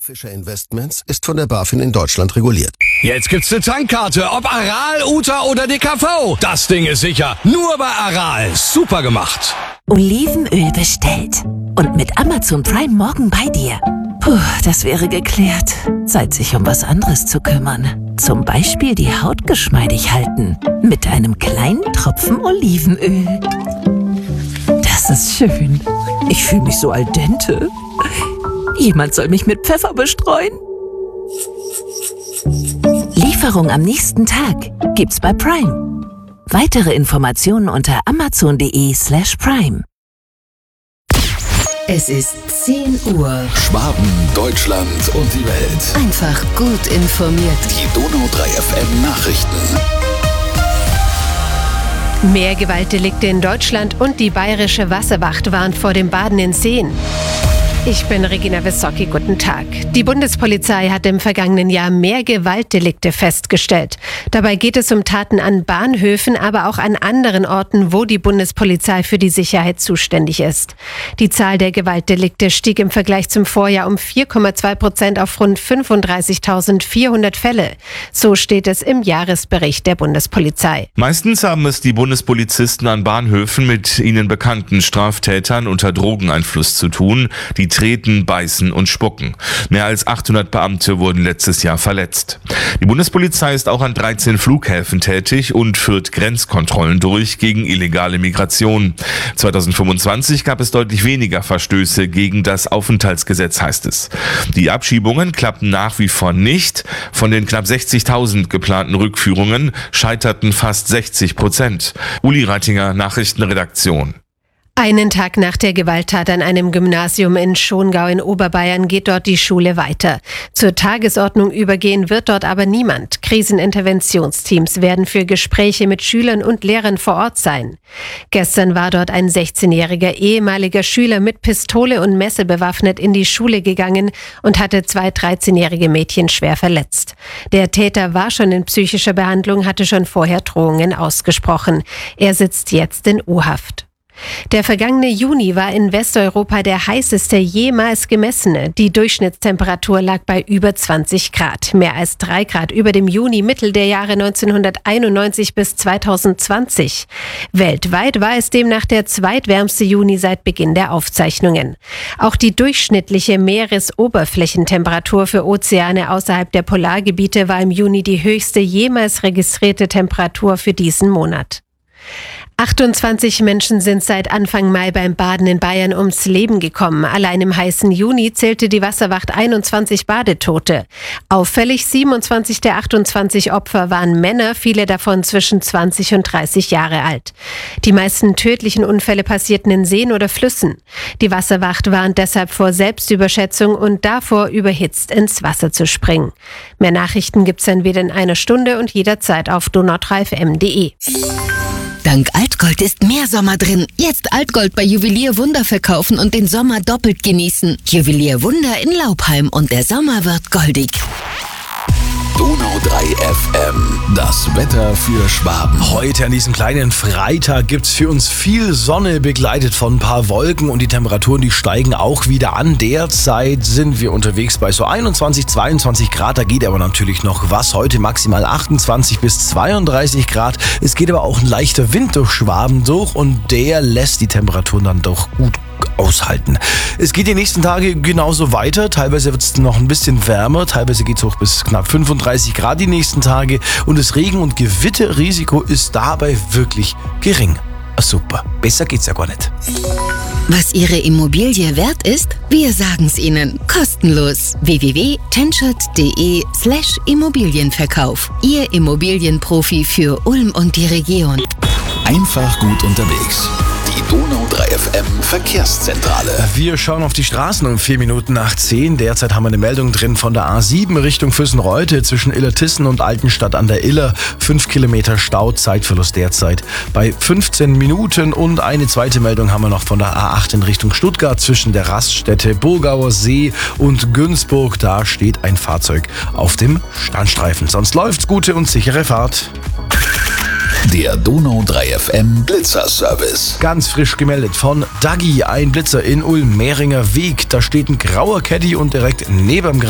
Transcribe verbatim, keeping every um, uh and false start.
Fischer Investments ist von der BaFin in Deutschland reguliert. Jetzt gibt's eine Tankkarte, ob Aral, Uta oder D K V. Das Ding ist sicher. Nur bei Aral. Super gemacht. Olivenöl bestellt. Und mit Amazon Prime morgen bei dir. Puh, das wäre geklärt. Zeit, sich um was anderes zu kümmern. Zum Beispiel die Haut geschmeidig halten. Mit einem kleinen Tropfen Olivenöl. Das ist schön. Ich fühle mich so al dente. Jemand soll mich mit Pfeffer bestreuen. Lieferung am nächsten Tag gibt's bei Prime. Weitere Informationen unter amazon.de slash prime. Es ist zehn Uhr. Schwaben, Deutschland und die Welt. Einfach gut informiert. Die Donau drei F M Nachrichten. Mehr Gewaltdelikte in Deutschland und die bayerische Wasserwacht warnt vor dem Baden in Seen. Ich bin Regina Wissocki, guten Tag. Die Bundespolizei hat im vergangenen Jahr mehr Gewaltdelikte festgestellt. Dabei geht es um Taten an Bahnhöfen, aber auch an anderen Orten, wo die Bundespolizei für die Sicherheit zuständig ist. Die Zahl der Gewaltdelikte stieg im Vergleich zum Vorjahr um vier Komma zwei Prozent auf rund fünfunddreißigtausendvierhundert Fälle. So steht es im Jahresbericht der Bundespolizei. Meistens haben es die Bundespolizisten an Bahnhöfen mit ihnen bekannten Straftätern unter Drogeneinfluss zu tun, die treten, beißen und spucken. Mehr als achthundert Beamte wurden letztes Jahr verletzt. Die Bundespolizei ist auch an dreizehn Flughäfen tätig und führt Grenzkontrollen durch gegen illegale Migration. zweitausendfünfundzwanzig gab es deutlich weniger Verstöße gegen das Aufenthaltsgesetz, heißt es. Die Abschiebungen klappen nach wie vor nicht. Von den knapp sechzigtausend geplanten Rückführungen scheiterten fast sechzig Prozent. Uli Reitinger, Nachrichtenredaktion. Einen Tag nach der Gewalttat an einem Gymnasium in Schongau in Oberbayern geht dort die Schule weiter. Zur Tagesordnung übergehen wird dort aber niemand. Kriseninterventionsteams werden für Gespräche mit Schülern und Lehrern vor Ort sein. Gestern war dort ein sechzehnjähriger ehemaliger Schüler mit Pistole und Messer bewaffnet in die Schule gegangen und hatte zwei dreizehnjährige Mädchen schwer verletzt. Der Täter war schon in psychischer Behandlung, hatte schon vorher Drohungen ausgesprochen. Er sitzt jetzt in U-Haft. Der vergangene Juni war in Westeuropa der heißeste jemals gemessene. Die Durchschnittstemperatur lag bei über zwanzig Grad, mehr als drei Grad über dem Juni-Mittel der Jahre neunzehnhunderteinundneunzig bis zweitausendzwanzig. Weltweit war es demnach der zweitwärmste Juni seit Beginn der Aufzeichnungen. Auch die durchschnittliche Meeresoberflächentemperatur für Ozeane außerhalb der Polargebiete war im Juni die höchste jemals registrierte Temperatur für diesen Monat. achtundzwanzig Menschen sind seit Anfang Mai beim Baden in Bayern ums Leben gekommen. Allein im heißen Juni zählte die Wasserwacht einundzwanzig Badetote. Auffällig, siebenundzwanzig der achtundzwanzig Opfer waren Männer, viele davon zwischen zwanzig und dreißig Jahre alt. Die meisten tödlichen Unfälle passierten in Seen oder Flüssen. Die Wasserwacht warnt deshalb vor Selbstüberschätzung und davor, überhitzt ins Wasser zu springen. Mehr Nachrichten gibt's dann wieder in einer Stunde und jederzeit auf donau drei f m punkt d e. Dank Altgold ist mehr Sommer drin. Jetzt Altgold bei Juwelier Wunder verkaufen und den Sommer doppelt genießen. Juwelier Wunder in Laubheim und der Sommer wird goldig. Donau drei F M, das Wetter für Schwaben. Heute an diesem kleinen Freitag gibt's für uns viel Sonne, begleitet von ein paar Wolken, und die Temperaturen, die steigen auch wieder an. Derzeit sind wir unterwegs bei so einundzwanzig, zweiundzwanzig Grad, da geht aber natürlich noch was. Heute maximal achtundzwanzig bis zweiunddreißig Grad. Es geht aber auch ein leichter Wind durch Schwaben durch und der lässt die Temperaturen dann doch gut aushalten. Es geht die nächsten Tage genauso weiter. Teilweise wird es noch ein bisschen wärmer, teilweise geht es hoch bis knapp fünfunddreißig Grad die nächsten Tage und das Regen- und Gewitterrisiko ist dabei wirklich gering. Ah, super, besser geht's ja gar nicht. Was Ihre Immobilie wert ist? Wir sagen's Ihnen. Kostenlos. w w w punkt tenschert punkt d e slash Immobilienverkauf. Ihr Immobilienprofi für Ulm und die Region. Einfach gut unterwegs. Die Donau drei F M Verkehrszentrale. Wir schauen auf die Straßen um vier Minuten nach zehn. Derzeit haben wir eine Meldung drin von der A sieben Richtung Füssen-Reute zwischen Illertissen und Altenstadt an der Iller. Fünf Kilometer Stau, Zeitverlust derzeit bei fünfzehn Minuten. Und eine zweite Meldung haben wir noch von der A acht in Richtung Stuttgart zwischen der Raststätte Burgauer See und Günzburg. Da steht ein Fahrzeug auf dem Standstreifen. Sonst läuft's, gute und sichere Fahrt. Der Donau drei F M Blitzerservice. Ganz frisch gemeldet von Dagi, ein Blitzer in Ulm-Mehringer Weg. Da steht ein grauer Caddy und direkt neben dem